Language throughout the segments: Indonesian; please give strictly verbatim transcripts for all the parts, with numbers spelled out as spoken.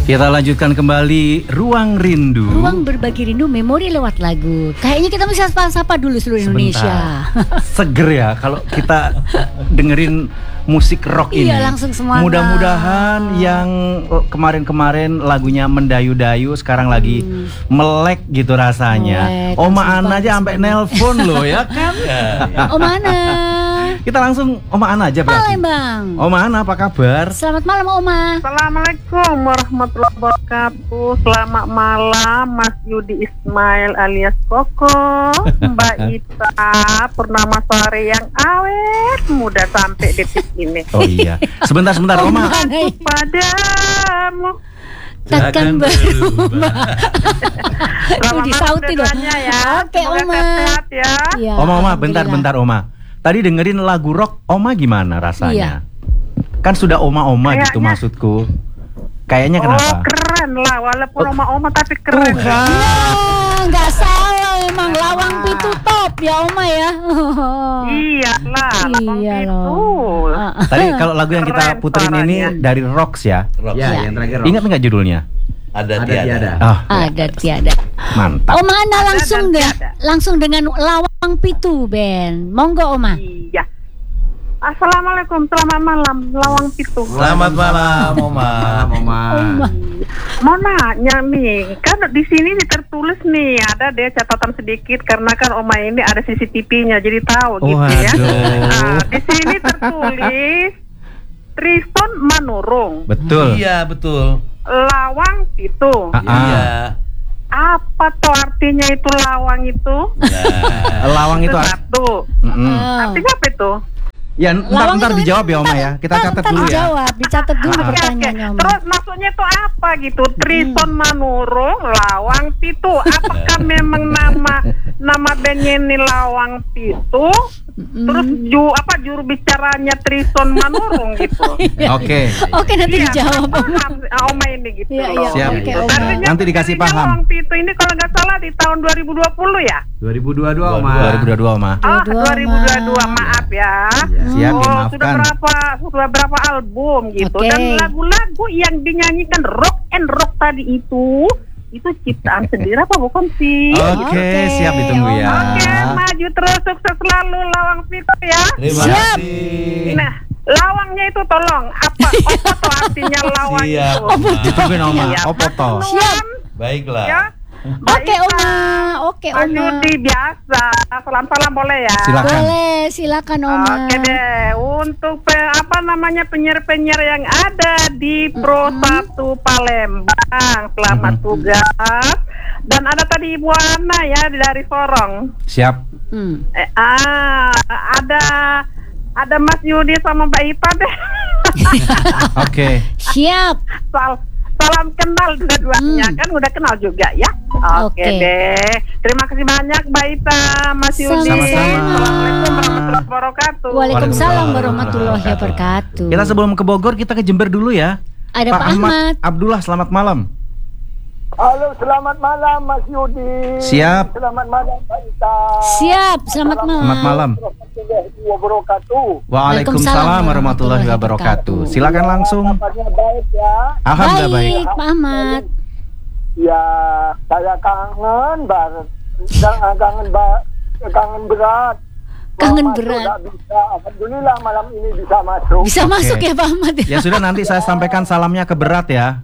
Kita lanjutkan kembali Ruang Rindu. Ruang berbagi rindu, memori lewat lagu. Kayaknya kita mesti sapa-sapa dulu seluruh Indonesia. Seger ya kalau kita dengerin musik rock ini. Iya, langsung semangat. Mudah-mudahan yang kemarin-kemarin lagunya mendayu-dayu sekarang lagi hmm. melek gitu rasanya. Melek, Oma Ana aja sampai nelpon loh ya kan. Oma Ana. Kita langsung Oma Ana aja berarti. Palembang. Oma Ana, apa kabar? Selamat malam Oma. Assalamualaikum warahmatullahi wabarakatuh. Selamat malam Mas Yudi Ismail alias Koko, Mbak Ita, Purnama Sore yang awet muda sampai detik ini. Oh iya. Sebentar sebentar Oma. Padamu takkan berubah. Itu disauti loh. Ya. Oke Oma. Ya. Ya, Oma Oma bentar bentar Oma. Tadi dengerin lagu rock Oma gimana rasanya? Iya. Kan sudah Oma-Oma gitu maksudku. Kayaknya kenapa? Oh keren lah, walaupun oh. Oma-Oma tapi keren. Ya, nggak salah emang Lawang Pitu top ya Oma ya. Iyalah, iya Pitu. Tadi kalau lagu yang kita puterin ini dari Rocks ya. Rocks. Ya, yang terakhir Rocks. Ingat nggak judulnya? Ada tiada. Oh, ada tiada. Mantap. Oma Ana langsung deh, langsung dengan Lawang Pitu Ben. Monggo Oma. Iya. Assalamualaikum, selamat malam Lawang Pitu. Selamat malam Oma. Oma. Mau nanya nih, kan di sini tertulis nih ada deh catatan sedikit karena kan Oma ini ada C C T V-nya jadi tahu gitu ya. Nah, di sini tertulis Triston Manurung. Betul. Iya betul. Lawang Pitu. Ah, iya. Apa tuh artinya itu lawang itu? Ya. Lawang itu satu. Mm -mm. Artinya apa itu? Ya, ntar, ntar dijawab ya Oma ya. Kita catat dulu ya. Dijawab, dicatat dulu pertanyaannya Oma. Terus maksudnya itu apa gitu? Triston Manurung, Lawang Pitu. Apakah memang nama nama bandnya ini Lawang Pitu? Terus ju apa juru bicaranya Triston Manurung gitu? Oke. Oke, nanti iya, dijawab Oma. Oma ini gitu. Iya, loh. iya, siap. oke, Oma. Nanti dikasih paham. Lawang Pitu ini kalau nggak salah di tahun dua ribu dua puluh ya? dua ribu dua puluh dua Oma. dua ribu dua puluh dua Oma. Oh, dua ribu dua puluh dua, maaf ya. Siap, oh, dimaafkan. sudah berapa sudah berapa album gitu. Okay. Dan lagu-lagu yang dinyanyikan rock and rock tadi itu itu ciptaan sendiri apa bukan sih? Oke, okay, siap ditunggu ya. Oke, okay, maju terus, sukses selalu Lawang Pitu ya. Terima siap. kasih. Nah, lawangnya itu tolong apa? Apa tuh artinya lawang siap, itu? Oma. Ditungguin Oma. Ya, Opo to. Siap. Baiklah. Ya. Oke Oma, oke Pak Oma. Yudi biasa. Salam-salam boleh ya? Silakan. Boleh, silakan Oma. Oke deh, untuk pe, apa namanya penyiar-penyiar yang ada di Pro satu Palembang, selamat Mm-hmm. tugas. Dan ada tadi Ibu Ana ya dari Sorong. Siap. Hmm. Eh, ah, ada ada Mas Yudi sama Mbak Ita deh. Oke. Okay. Siap. Sal salam kenal dua-duanya hmm. kan udah kenal juga ya. Oke okay. deh. Terima kasih banyak Mbak Ita, Mas Yudi. Sama-sama. Assalamualaikum warahmatullahi wabarakatuh. Waalaikumsalam warahmatullahi wabarakatuh. Kita sebelum ke Bogor kita ke Jember dulu ya. Ada Pak, Pak Ahmad. Ahmad Abdullah, selamat malam. Halo, selamat malam Mas Yudi. Siap. Selamat malam Mbak Ita. Siap, selamat malam. Selamat malam. Waalaikumsalam warahmatullahi wabarakatuh. Silakan langsung. Kabarnya baik ya. Alhamdulillah baik. Baik, Pak Ahmad. Ya, saya kangen banget. Jangan kangen ba- kangen berat. Kangen Mau berat. masuk, bisa. Alhamdulillah malam ini bisa masuk. Bisa Oke. masuk ya Pak Ahmad ya. Ya sudah, nanti saya sampaikan salamnya ke berat ya.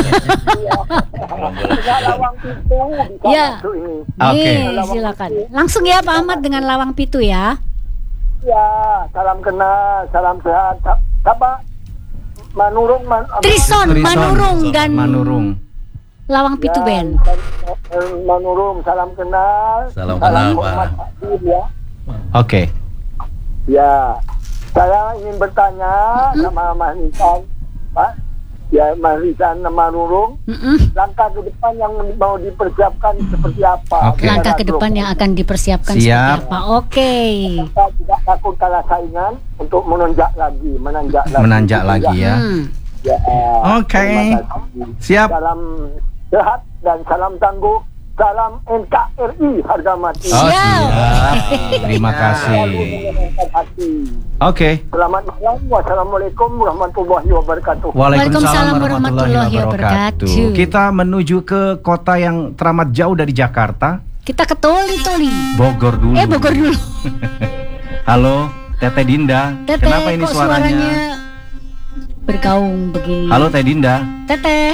Bisa Lawang Pitu bisa Ya. masuk ini. Oke. Nih, silakan. Langsung ya Pak Ahmad dengan Lawang Pitu ya. Ya, salam kenal, salam sehat. Apa? Manurung, man, Trison, Trison, Manurung dan Manurung. Lawang Pitu Ben. Manurung, salam kenal. Salam kenal, Pak. hormat hadir, ya. Oke. Ya, saya ingin bertanya sama Mas Nisan, Pak. Ya, Mas Nisan Manurung, Mm-mm. langkah ke depan yang mau dipersiapkan seperti apa? Oke. Langkah ke depan yang akan dipersiapkan Siap. seperti apa? Oke. Kita tidak takut kalah saingan untuk menonjak lagi, menanjak lagi. Menanjak lagi ya. Hmm. Ya, Oke. terima kasih. Siap. Salam sehat dan salam tangguh Salam N K R I harga mati. Oh, siap. Terima Selalu kasih. menyenangkan hati. Oke. Selamat malam. Wassalamualaikum warahmatullahi wabarakatuh. Waalaikumsalam warahmatullahi wabarakatuh. Kita menuju ke kota yang teramat jauh dari Jakarta. Kita ke Toli-Toli. Bogor dulu. Eh Bogor dulu. Halo, Teteh Dinda. Teteh, Kenapa ini kok suaranya? suaranya bergaung begini? Halo Teh Dinda. Teteh.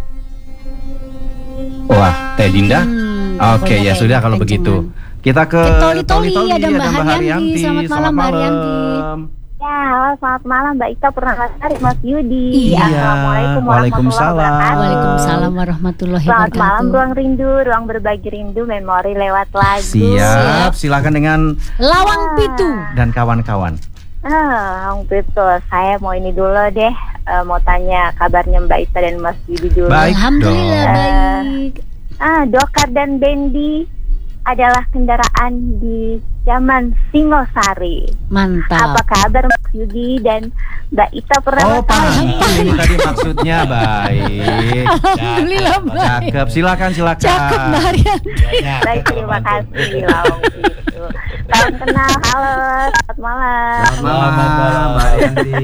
Wah, Teh Dinda. Hmm, Oke, pokoknya ya sudah kayak kalau kencengan. begitu. Kita ke Ke Toli-Toli, ada Mbak Mbak Haryanti. Selamat malam, Mbak Haryanti. Ya, halo, selamat malam Mbak Ika Purnasari, Mas Yudi. Iya. Assalamualaikum Waalaikumsalam. warahmatullahi wabarakatuh. Waalaikumsalam warahmatullahi Selamat wabarakatuh. malam, ruang rindu, ruang berbagi rindu, memori lewat lagu. Siap, silakan dengan Lawang Pitu. dan kawan-kawan. Ah, itu saya mau ini dulu deh, eh, mau tanya kabarnya Mbak Ika dan Mas Yudi dulu. Baik Alhamdulillah dong. baik. Ah, Dokar dan Bendi adalah kendaraan di zaman Singosari. Mantap. Apa kabar Mas Yudi dan Mbak Ita Oh, Purnasari? paham. Ini tadi maksudnya baik. Alhamdulillah baik. Cakep, silakan silakan. Cakep Mbak Haryanti. Baik, terima kasih Lawang Pitu. Salam kenal, halo, selamat malam. Selamat malam Mbak Yanti.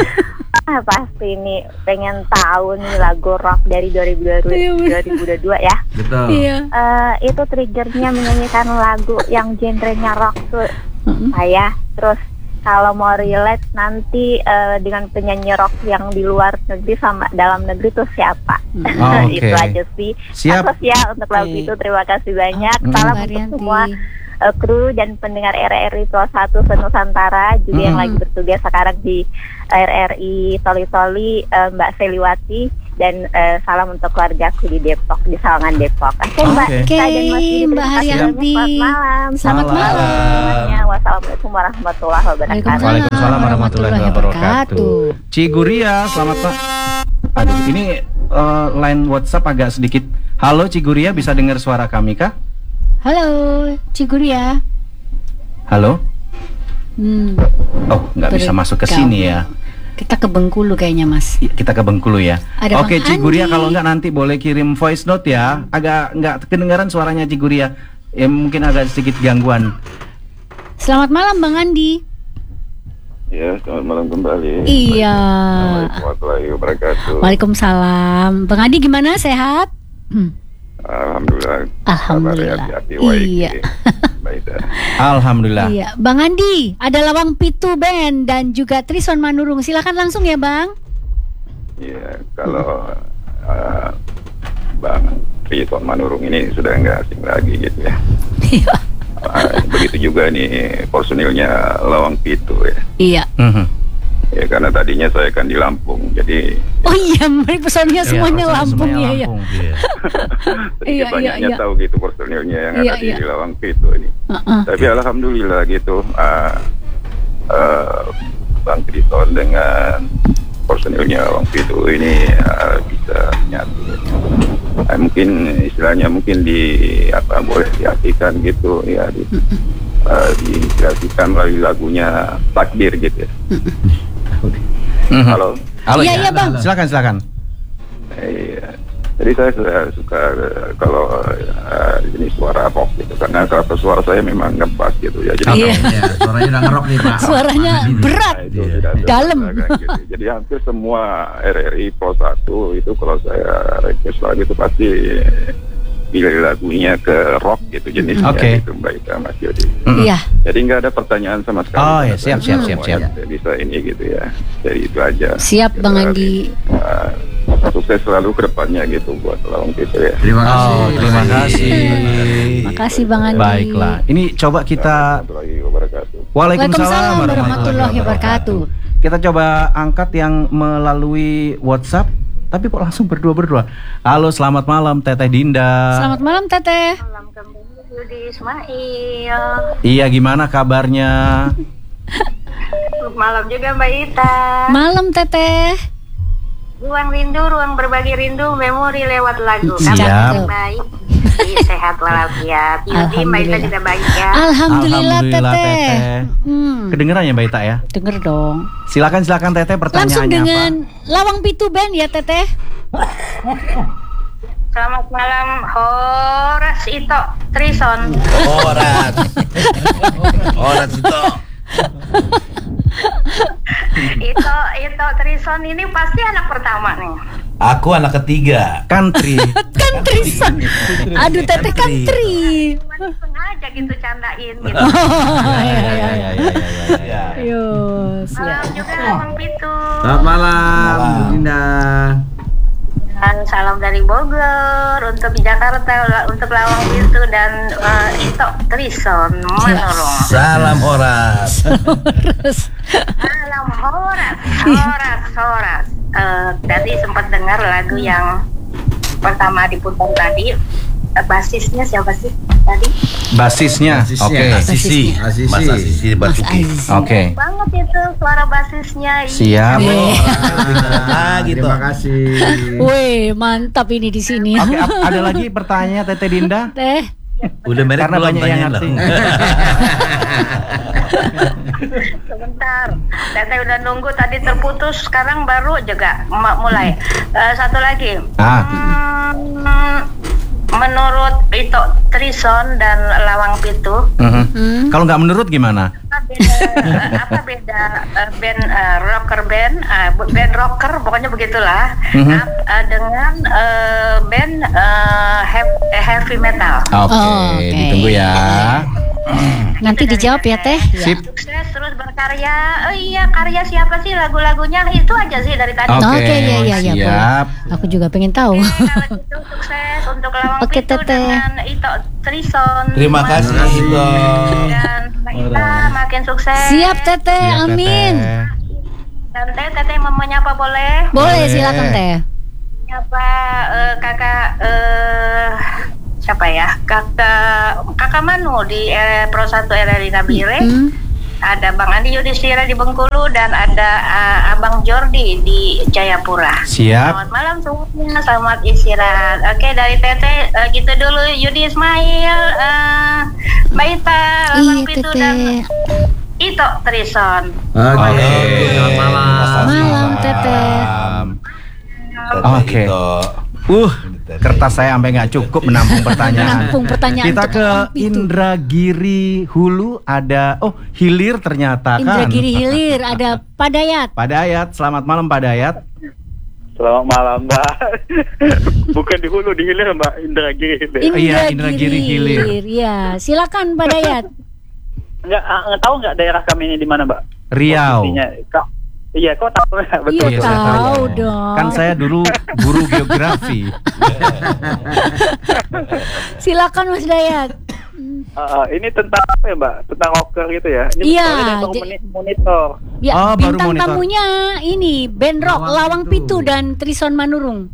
Ah, pasti nih pengen tahu nih lagu rock dari dua ribu dua puluh dua ya. Betul. Iya. Eh, itu triggernya menyanyikan lagu yang genrenya rock tuh saya. Terus kalau mau relate nanti eh, dengan penyanyi rock yang di luar negeri sama dalam negeri tuh siapa? Oh, oke. Itu aja sih. Siap. Sukses ya untuk lagu Oke. itu. Terima kasih banyak. Mm. Salam Mbak untuk Haryanti. semua eh, kru dan pendengar R R I Pro satu Senusantara juga yang Mm. lagi bertugas sekarang di R R I Toli-Toli, eh, Mbak Seliwati, dan eh, salam untuk keluargaku di Depok, di Sawangan Depok. Oke Mbak Oke. Ika dan Mas Yudi, Mbak terima kasih Haryanti. banyak. Selamat malam. Selamat malam. semuanya. Wassalamualaikum warahmatullahi wabarakatuh. Waalaikumsalam warahmatullahi wabarakatuh. Ciguria, selamat pak. Aduh, ini eh, line WhatsApp agak sedikit. Halo Ciguria, bisa dengar suara kami kah? Halo, Ciguria. Halo. Hmm, Oh, nggak bisa masuk ke sini ya. kita ke Bengkulu kayaknya Mas. I- Kita ke Bengkulu ya. Ada Oke, Bang Ciguria, Andi. kalau nggak nanti boleh kirim voice note ya. Agak nggak kedengaran suaranya Ciguria. Ya, mungkin agak sedikit gangguan. Selamat malam Bang Andi. Ya, selamat malam kembali. Iya. Assalamualaikum warahmatullahi wabarakatuh. Waalaikumsalam. Bang Andi gimana? Sehat? Hmm. Alhamdulillah. Alhamdulillah. Kabar hati-hati, baik. Iya. Baik dah. Alhamdulillah. Iya, Bang Andi, ada Lawang Pitu Band dan juga Trison Manurung. Silakan langsung ya, Bang. Iya, kalau uh, Bang Trison Manurung ini sudah nggak asing lagi gitu ya. Iya. Uh, begitu juga nih personilnya Lawang Pitu ya. Iya. Mhm. Ya karena tadinya saya kan di Lampung, jadi Oh iya, mereka personilnya semuanya Iya, Lampung semuanya ya, ya. Lampung. Iya, sedikit iya, banyaknya iya. tahu gitu personilnya yang Iya, ada iya. di Lawang Pitu ini. Uh-uh. Tapi alhamdulillah gitu, uh, uh, Bang Trison dengan personilnya Lawang Pitu ini uh, bisa nyatu. Uh, mungkin istilahnya mungkin di apa boleh diartikan gitu ya, di, uh, diinspirasikan melalui lagunya Takbir gitu ya. Mhm. Halo. Halo, Iya, ya. iya, Bang. Silakan, silakan. Iya. Jadi saya suka, suka uh, kalau uh, jenis suara rock gitu karena kalau suara saya memang ngepas gitu ya. Jadi Iya. Ya, suaranya udah ngerok nih Pak. Suaranya Ini. berat. Nah, itu Iya. tidak Dalam. terlalu gitu. Jadi hampir semua R R I Pro satu itu kalau saya request lagu itu pasti pilih lagunya ke rock gitu jenisnya Oke. gitu Mbak Ika, Mas Yodi. Mhm. Iya. Jadi nggak ada pertanyaan sama sekali. Oh, ya, siap, siap, siap, siap. Semuanya bisa ini gitu ya. Jadi itu aja. Siap, Bang Jadi, Andi. uh, sukses selalu ke depannya gitu buat Lawang Pitu ya. Terima kasih. Oh, terima kasih. Makasih Bang Andi. Baiklah. Ini coba kita Warahmatullahi wabarakatuh. Waalaikumsalam warahmatullahi wabarakatuh. Kita coba angkat yang melalui WhatsApp, tapi kok langsung berdua-berdua. Halo, selamat malam Teteh Dinda. Selamat malam Teteh. Malam kembali Yudi Ismail. Iya, gimana kabarnya? Malam juga Mbak Ita. Malam Teteh. Ruang rindu, ruang berbagi rindu, memori lewat lagu. Siap. Kabar baik, Ih, sehat walafiat. Yudi, Mbak Ita juga baik ya. Alhamdulillah, Alhamdulillah, Teteh. Teteh. Hmm. Kedengeran ya Mbak Ita ya? Denger dong. Silakan silakan Teteh, pertanyaannya Langsung dengan apa? Lawang Pitu Band ya Teteh. Selamat malam Horas Ito Trison. Horas. Horas Ito. Ito Ito Trison ini pasti anak pertama nih. Aku anak ketiga. Country. Kan Trison. Aduh teteh country. Cuma sengaja gitu candain gitu. Oh, iya, iya, iya. Ya, ya, ya, ya. Yo, Malam siap. juga Bang Pitu. Selamat malam, Bu Dinda. Dan salam dari Bogor untuk Jakarta untuk Lawang Pitu dan uh, Ito Trison Manurung. Salam Horas. Salam Horas, Horas, Horas. Uh, tadi sempat dengar lagu yang pertama diputar tadi. Uh, basisnya siapa sih tadi? Basisnya. Basisnya. Oke. Asisi. Asisi. Mas Asisi Basuki. Oke. Banget itu suara basisnya. Siap. Ah gitu. Terima kasih. Wih, mantap ini di sini. Oke, ap- ada lagi pertanyaan Teteh Dinda? Teh. Udah merek Karena belum banyak yang tanya ngerti. dong. Sebentar, Teteh udah nunggu tadi terputus, sekarang baru juga ma- mulai. Eh, satu lagi. Ah. Hmm, menurut Ito Trison dan Lawang Pitu, Mhm. Hmm. Kalau nggak menurut gimana? apa beda, eh, apa beda eh, band eh, rocker band, eh, bu- band rocker, pokoknya begitulah, Mhm. ap- eh, dengan eh, band eh, hev- eh, heavy metal. Oke, Oh, oke. ditunggu ya. Nanti dijawab ya Teh. Sip. Sukses terus berkarya. Oh iya, karya siapa sih lagu-lagunya? Itu aja sih dari tadi. Oke, Oke, iya, iya, iya, siap. Aku juga pengen tahu. Oke, kalau gitu sukses untuk Lawang Oke, Pitu Teteh. dengan Ito Trison. Terima kasih Ito. Dan kita makin sukses. Siap Teteh, Siap, amin. Teteh. Dan Teh, Teteh mau menyapa boleh? Boleh, Boleh. silakan Teh. Menyapa eh, kakak eh siapa ya? Kakak Kakak Manu di eh, Pro satu R R I Nabire. Hmm. Ada Bang Andi Yudhistira di Bengkulu dan ada uh, Abang Jordi di Jayapura. Siap. Selamat malam semuanya, selamat istirahat. Oke, dari Teteh uh, gitu dulu. Yudi Ismail, uh, Mbak Ita, Lawang Iya Pitu dan Teteh. Ito Trison. Oke. Oke. Selamat malam. Malam, Teteh. Oke. Uh, kertas saya sampai nggak cukup menampung pertanyaan. Menampung pertanyaan Kita untuk ke Lawang Pitu. Indragiri Hulu ada, oh Hilir ternyata kan. Indragiri Hilir ada Pak Dayat. Pak Dayat, selamat malam Pak Dayat. Selamat malam Mbak. Bukan di Hulu, di Hilir Mbak. Indragiri Hilir. Iya, Indragiri Hilir. Iya, silakan Pak Dayat. Enggak, nggak tahu nggak daerah kami ini di mana Mbak? Riau. Posisinya. Kak, iya, kok tahu nggak? Betul. Iya, Iya, saya tahu tahu. dong. Kan saya dulu guru geografi. Silakan Mas Dayat. Uh, ini tentang apa ya Mbak? Tentang rocker gitu ya? Ini Iya, soalnya baru di- moni- monitor. Ya, Oh, baru bintang monitor. tamunya ini band rock Lawang Lawang Pitu. Pitu dan Trison Manurung.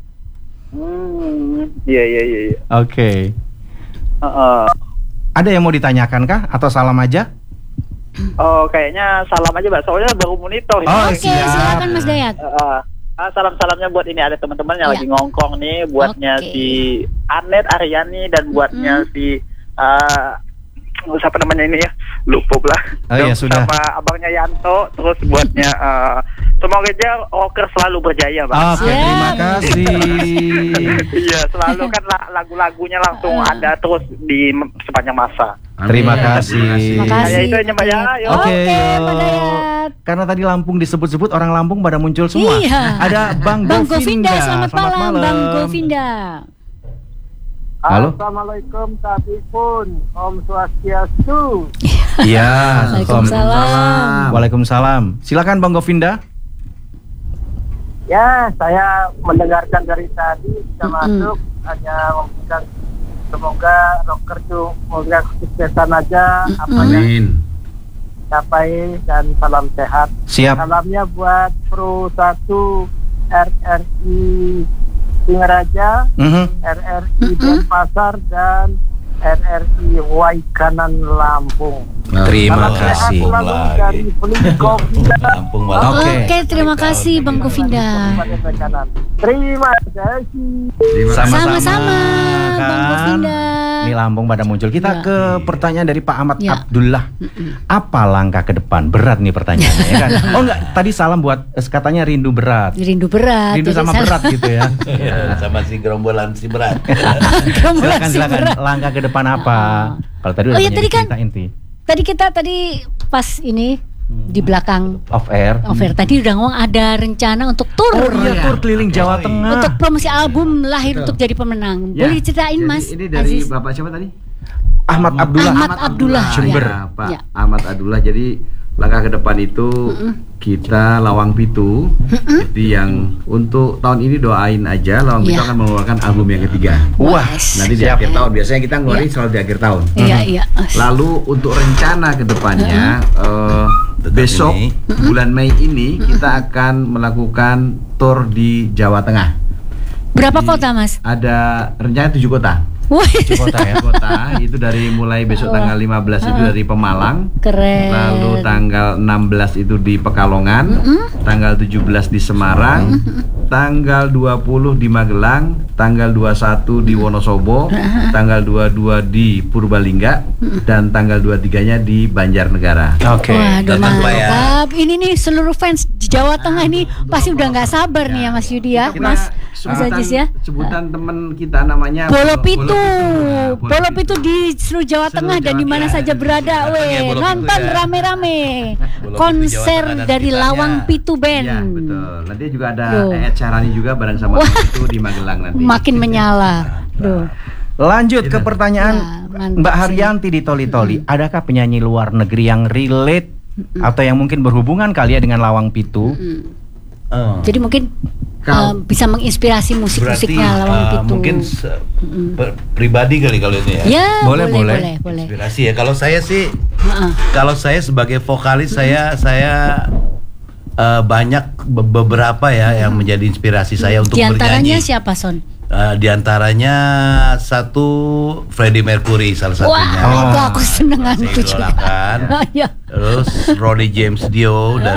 Hmm, iya iya iya. iya. Oke. Uh, uh. Ada yang mau ditanyakan kah atau salam aja? Oh, kayaknya salam aja Mbak. Soalnya baru monitor. ini. Oh, Oke, siap. silakan Mas Dayat. Uh, uh. Ah, salam-salamnya buat ini ada teman-teman yang Iya. lagi ngongkong nih, buatnya Oke. si Anet Aryani dan buatnya si uh, siapa namanya ini ya, lupa lah. Oh, iya, sudah. Sama abangnya Yanto, terus buatnya uh, semoga aja rocker selalu berjaya Bang. Oke, Siap. terima kasih. Iya, selalu kan la- lagu-lagunya langsung Ah. ada terus di m- sepanjang masa. Terima kasih. Terima kasih. Ya, itu aja, Mbak, ya. Yuk. Oke, Oke, Pak yuk. Dayat. Karena tadi Lampung disebut-sebut, orang Lampung pada muncul semua. Iya. Ada Bang, Bang Govinda. Govinda, selamat, malam, Bang Govinda. Halo. Assalamualaikum Tabipun, Om Swastiastu. Iya. Waalaikumsalam. Waalaikumsalam. Silakan Bang Govinda. Ya, saya mendengarkan dari tadi sudah Mm-mm. masuk, hanya memberikan semoga rocker itu memberikan kesuksesan aja apa yang Amin. capai dan salam sehat. Siap. Salamnya buat Pro satu R R I Singaraja, Mhm. R R I Denpasar dan R R I Waikanan Lampung. Terima Salam sehat kasih. selalu lagi. dari Beligo Vida. Lampung malam. Oke. Oke, terima kasih Bang Govinda. Terima kasih. Terima kasih. Sama-sama, Sama-sama, kan? Bang Govinda. Di Lampung pada muncul. Kita Ya. ke pertanyaan dari Pak Ahmad Ya. Abdullah. Apa langkah ke depan? Berat nih pertanyaannya ya kan? Oh enggak, tadi salam buat eh, katanya rindu berat. Rindu berat. Rindu jadi sama salah- berat gitu ya. Iya, sama si gerombolan si berat. Gerombolan Silakan si silakan. berat. Langkah ke depan apa? Kalau tadi udah Oh iya, banyak tadi kan- diceritain, Ti. Tadi kita tadi pas ini di belakang Off air. over tadi udah ngomong ada rencana untuk tur. Oh iya, tur keliling Jawa Tengah. Untuk promosi album lahir untuk jadi pemenang. Ya, Boleh diceritain jadi Mas Ini dari Aziz? Bapak siapa tadi? Ahmad Abdullah. Ahmad Abdullah. Jember. Ya, Pak Ya. Ahmad Abdullah. Jadi langkah ke depan itu kita Lawang Pitu. Jadi yang untuk tahun ini doain aja Lawang Pitu Ya. akan mengeluarkan album yang ketiga. Wah, Nanti di siap. akhir tahun. Biasanya kita ngeluarin Ya. selalu di akhir tahun. Iya, iya. Lalu untuk rencana ke depannya eh, Tetap besok ini. bulan Mei ini kita akan melakukan tour di Jawa Tengah. Berapa Di- kota Mas? Ada rencana tujuh kota. Wih, Kota ya. Kota itu dari mulai besok tanggal lima belas itu dari Pemalang. keren. Lalu tanggal enam belas itu di Pekalongan, tanggal tujuh belas di Semarang, tanggal dua puluh di Magelang, tanggal dua puluh satu di Wonosobo, tanggal dua puluh dua di Purbalingga, dan tanggal dua puluh tiga-nya di Banjarnegara. Oke. Waduh, Datang, Pak, ya. mantap. Ini nih seluruh fans di Jawa Tengah nih pasti udah nggak sabar nih ya Mas Yudi ya, Kita Mas punya Mas sebutan, Ajis ya. sebutan teman kita namanya Bolo Pitu, Nah, Bolo Pitu di seluruh Jawa Seluruh Tengah dan Jawa di mana Tengah. saja berada, Datang ya, weh, Bolo Pitu nonton ya. rame-rame Bolo Pitu konser Jawa Tengah dan dari sekitarnya. Lawang Pitu Band. Ya, betul. Nanti juga ada Tuh. Ed Syarani juga bareng sama Wah. itu di Magelang nanti. Makin menyala. Duh. Lanjut ke pertanyaan Ya, mantap Mbak sih. Haryanti di Toli Toli. Adakah penyanyi luar negeri yang relate atau yang mungkin berhubungan kali ya dengan Lawang Pitu? Oh. Jadi mungkin Kau- eh, bisa menginspirasi Berarti musik-musiknya Lawang uh, Pitu. mungkin se- per- pribadi kali kalau ini ya. Ya, Boleh, boleh, boleh. boleh, boleh. Inspirasi ya. Kalau saya sih, Heeh. kalau saya sebagai vokalis saya saya uh, banyak be- beberapa ya yang menjadi inspirasi saya untuk Di antaranya bernyanyi. siapa Son? Uh, di antaranya satu Freddie Mercury salah satunya. Wah, itu aku senengan Saya tuh juga. idolakan. Ya. Terus Ronnie James Dio dan